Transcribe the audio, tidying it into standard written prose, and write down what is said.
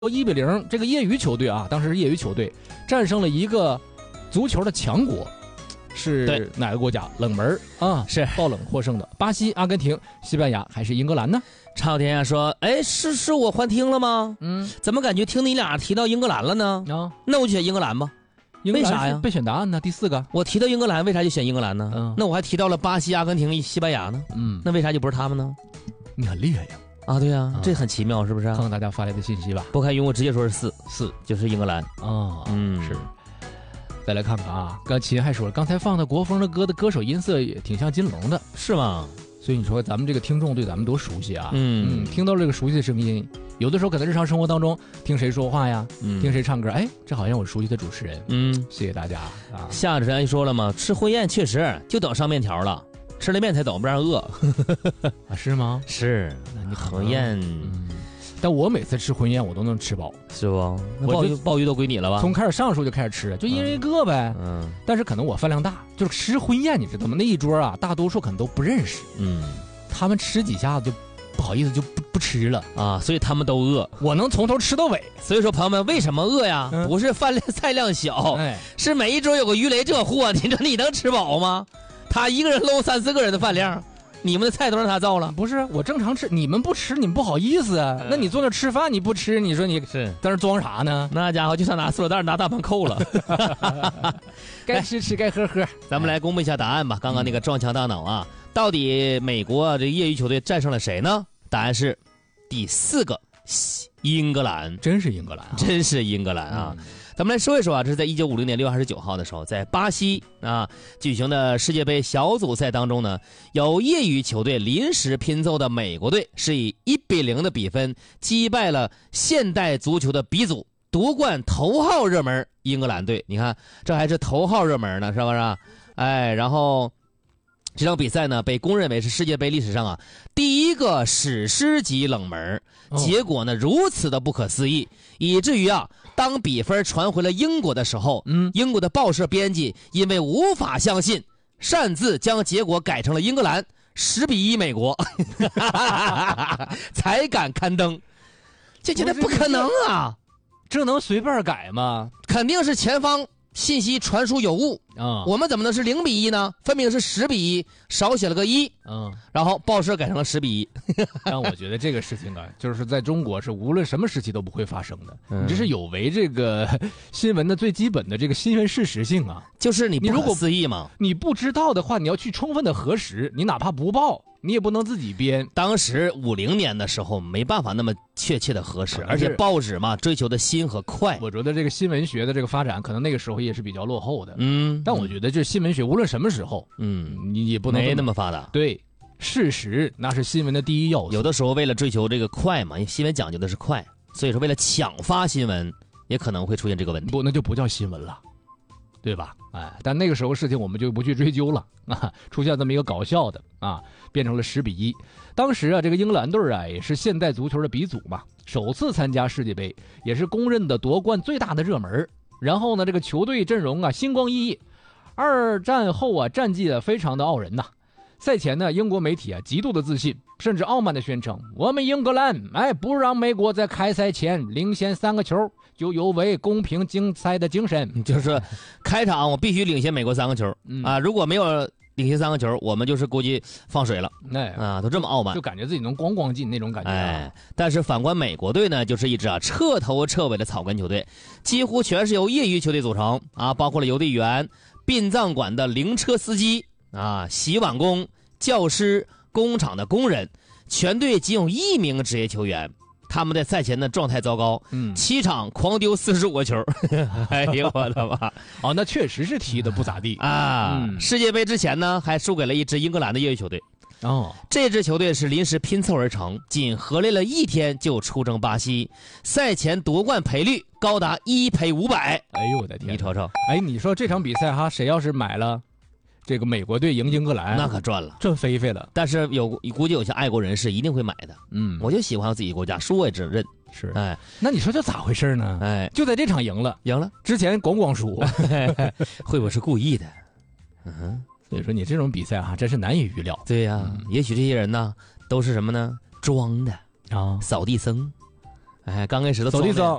1-0，这个业余球队啊，当时是业余球队战胜了一个足球的强国，是哪个国家？冷门啊， 是爆冷获胜的。巴西、阿根廷、西班牙还是英格兰呢？ 朝天啊说，哎，是我幻听了吗？怎么感觉听你俩提到英格兰了呢？那我就选英格兰吧。为啥呀？ 备选答案呢？第4个， 我提到英格兰，为啥就选英格兰呢？那我还提到了巴西、阿根廷、西班牙呢。那为啥就不是他们呢？ 你很厉害呀！ 啊，对呀，这很奇妙，是不是？ 看看大家发来的信息吧。 不看云，我直接说是4，就是英格兰啊。是。再来看看啊，刚秦还说了，刚才放的国风的歌的歌手音色也挺像金龙的， 是吗？ 所以你说咱们这个听众对咱们多熟悉啊。听到这个熟悉的声音，有的时候可能日常生活当中听谁说话呀，听谁唱歌，哎，这好像我熟悉的主持人。谢谢大家啊。 夏主持人说了嘛，吃婚宴确实就等上面条了。吃了面才懂，不然饿啊？是吗？ 是。那你婚宴， 但我每次吃婚宴我都能吃饱， 是不？鲍鱼都归你了吧？ 从开始上的时候就开始吃，就一人一个呗。但是可能我饭量大，就是吃婚宴，你知道吗？那一桌啊，大多数可能都不认识。他们吃几下子就不好意思就不吃了啊，所以他们都饿。 我能从头吃到尾。 所以说，朋友们，为什么饿呀？不是饭量菜量小，是每一桌有个鱼雷这货，你说你能吃饱吗？他一个人搂3、4个人的饭量，你们的菜都让他造了。 不是我正常吃，你们不吃，你们不好意思啊。那你坐那吃饭你不吃，你说你是在那装啥呢？ 那家伙就想拿塑料袋拿大盘扣了。 该吃吃，该喝喝。 咱们来公布一下答案吧。刚刚那个撞墙大脑啊，到底美国这业余球队战胜了谁呢？答案是第4个，英格兰。 真是英格兰啊！ 真是英格兰啊！咱们来说一说啊，这是在1950年6月29号的时候，在巴西啊举行的世界杯小组赛当中呢，由业余球队临时拼凑的美国队是以1-0的比分击败了现代足球的鼻祖，夺冠头号热门英格兰队。你看，这还是头号热门呢，是不是？哎，然后这场比赛呢，被公认为是世界杯历史上啊第一个史诗级冷门。结果呢，如此的不可思议，以至于啊，当比分传回了英国的时候，英国的报社编辑因为无法相信，擅自将结果改成了英格兰10-1美国，才敢刊登。这觉得不可能啊， 这能随便改吗？ 肯定是前方信息传输有误啊！我们怎么能是0-1呢？分明是10-1，少写了个1。然后报社改成了10-1。 但我觉得这个事情啊，就是在中国是无论什么时期都不会发生的。你这是有违这个新闻的最基本的这个新闻事实性啊。 就是你不可思议嘛。 你不知道的话，你要去充分的核实。你哪怕不报，你也不能自己编。 当时50年的时候没办法那么确切的核实，而且报纸嘛追求的新和快。 我觉得这个新闻学的这个发展，可能那个时候也是比较落后的。但我觉得这新闻学无论什么时候，你也不能没那么发达。 对，事实那是新闻的第一要素。 有的时候为了追求这个快嘛，新闻讲究的是快，所以说为了抢发新闻，也可能会出现这个问题。 不，那就不叫新闻了，对吧？哎，但那个时候事情我们就不去追究了啊。出现这么一个搞笑的啊，变成了10-1。当时啊，这个英格兰队啊也是现代足球的鼻祖嘛，首次参加世界杯，也是公认的夺冠最大的热门。然后呢，这个球队阵容啊星光熠熠，二战后啊战绩非常的傲人呐。赛前呢，英国媒体啊极度的自信，甚至傲慢的宣称，我们英格兰不让美国在开赛前领先3个球，就有违公平竞赛的精神。 就是开场我必须领先美国3个球啊，如果没有领先3个球，我们就是估计放水了。都这么傲慢， 就感觉自己能咣进那种感觉。 但是反观美国队呢，就是一支彻头彻尾的草根球队，几乎全是由业余球队组成啊，包括了邮递员、殡葬馆的灵车司机啊、洗碗工、教师、工厂的工人，全队仅有1名职业球员。他们在赛前的状态糟糕，7场狂丢45个球。哎呦我的妈！ 那确实是踢的不咋地啊。世界杯之前呢，还输给了一支英格兰的业余球队。这支球队是临时拼凑而成，仅合练了1天就出征巴西，赛前夺冠赔率高达1赔500。 哎呦我的天！ 你瞅瞅， 你说这场比赛哈，谁要是买了这个美国队赢英格兰， 那可赚了， 赚飞飞了。 但是估计有些爱国人士一定会买的。我就喜欢自己国家，输我也只认。 是，那你说这咋回事呢？就在这场赢了，之前光输， 会不会是故意的？ 所以说你这种比赛真是难以预料。 对呀，也许这些人呢都是什么呢？装的啊，扫地僧。 哎，刚开始的走地走。